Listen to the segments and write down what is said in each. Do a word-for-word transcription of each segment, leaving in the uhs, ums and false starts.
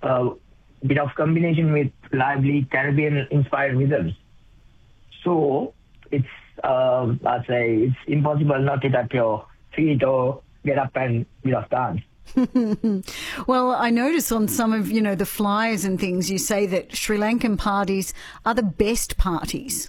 a bit of combination with lively Caribbean-inspired rhythms. So it's, uh, I'd say, it's impossible not to tap your feet or get up and bit of dance. Well, I notice on some of, you know, the flyers and things, you say that Sri Lankan parties are the best parties.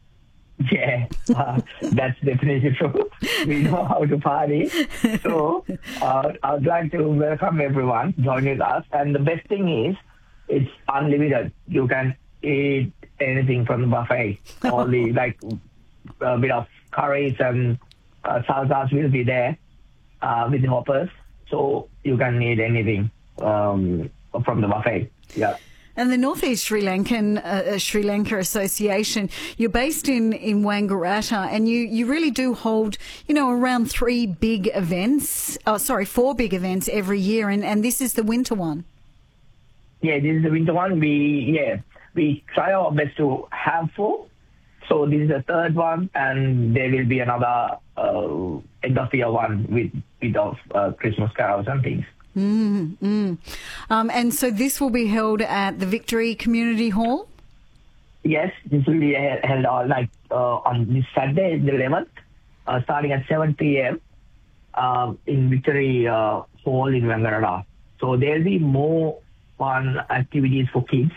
Yeah, uh, that's definitely true. We know how to party. So uh, I would like to welcome everyone joining us. And the best thing is, it's unlimited. You can eat anything from the buffet. All the, like, a bit of curries and uh, salsas will be there uh, with the hoppers. So you can eat anything um, from the buffet. Yeah. And the Northeast Sri Lankan uh, Sri Lanka Association, you're based in, in Wangaratta, and you, you really do hold, you know, around three big events, oh, sorry, four big events every year, and, and this is the winter one. Yeah, this is the winter one. We, yeah, we try our best to have four. So this is the third one, and there will be another uh, end of year one with bit of uh, Christmas carols and things. Mm, mm. Um, and so this will be held at the Victory Community Hall? Yes, this will be held uh, like uh, on this Saturday, the eleventh, uh, starting at seven p.m. Uh, in Victory uh, Hall in Wangaratta. So there will be more fun activities for kids,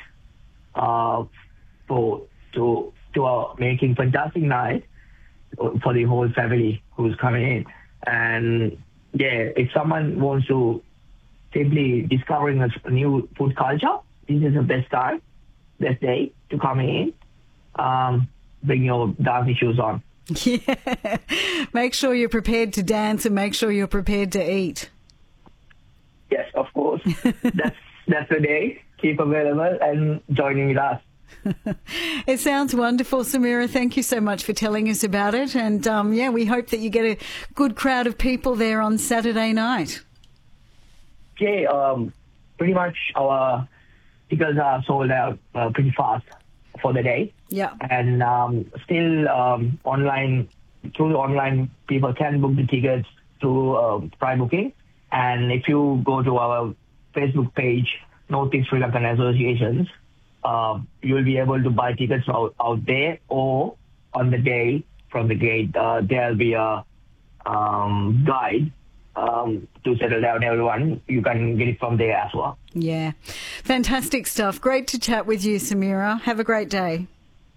uh, for to to uh, making fantastic night for the whole family who's coming in. And yeah, if someone wants to simply discovering a new food culture, this is the best time, best day to come in. Um, bring your dancing shoes on. Yeah. Make sure you're prepared to dance and make sure you're prepared to eat. Yes, of course. that's that's the day. Keep available and joining with us. It sounds wonderful, Samira. Thank you so much for telling us about it. And um, yeah, we hope that you get a good crowd of people there on Saturday night. Yeah, um, pretty much our tickets are sold out uh, pretty fast for the day. Yeah. And um, still um, online, through the online, people can book the tickets through uh, Prime Booking. And if you go to our Facebook page, Northeast Sri Lankan Associations, uh, you'll be able to buy tickets out, out there, or on the day from the gate, uh, there'll be a um, guide Um, to settle down everyone. You can get it from there as well. Yeah. Fantastic stuff. Great to chat with you, Samira. Have a great day.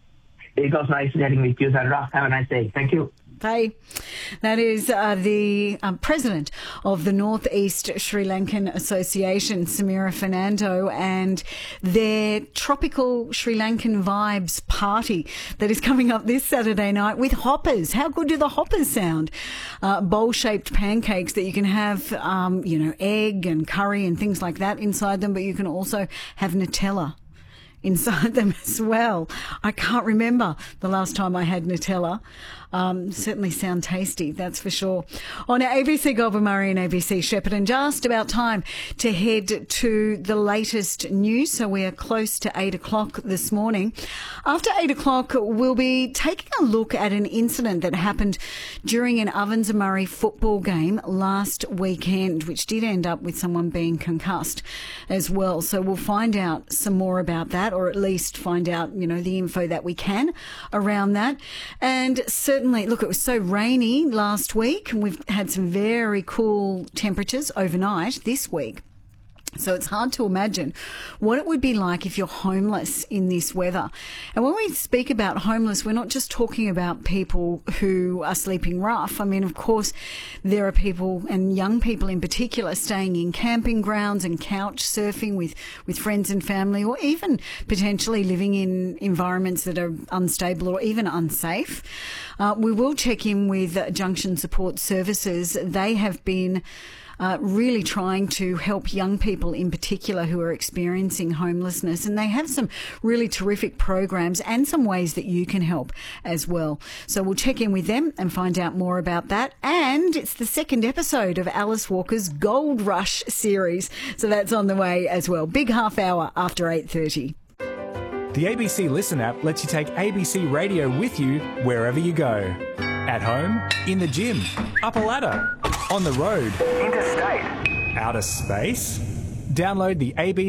It was nice chatting with you, Sandra. Have a nice day. Thank you. Bye. That is uh, the um, president of the Northeast Sri Lankan Association, Samira Fernando, and their Tropical Sri Lankan Vibes party that is coming up this Saturday night with hoppers. How good do the hoppers sound? Uh, bowl-shaped pancakes that you can have, um, you know, egg and curry and things like that inside them, but you can also have Nutella inside them as well. I can't remember the last time I had Nutella. Um, certainly sound tasty, that's for sure. On A B C Goulburn Murray and A B C Shepparton, just about time to head to the latest news. So we are close to eight o'clock this morning. After eight o'clock, we'll be taking a look at an incident that happened during an Ovens and Murray football game last weekend, which did end up with someone being concussed as well. So we'll find out some more about that, or at least find out, you know, the info that we can around that. And certainly, look, it was so rainy last week, and we've had some very cool temperatures overnight this week. So it's hard to imagine what it would be like if you're homeless in this weather. And when we speak about homeless, we're not just talking about people who are sleeping rough. I mean, of course, there are people, and young people in particular, staying in camping grounds and couch surfing with, with friends and family, or even potentially living in environments that are unstable or even unsafe. Uh, we will check in with Junction Support Services. They have been Uh, really trying to help young people in particular who are experiencing homelessness. And they have some really terrific programs and some ways that you can help as well. So we'll check in with them and find out more about that. And it's the second episode of Alice Walker's Gold Rush series. So that's on the way as well. Big half hour after eight thirty. The A B C Listen app lets you take A B C Radio with you wherever you go. At home, in the gym, up a ladder, on the road, interstate, outer space. Download the A B C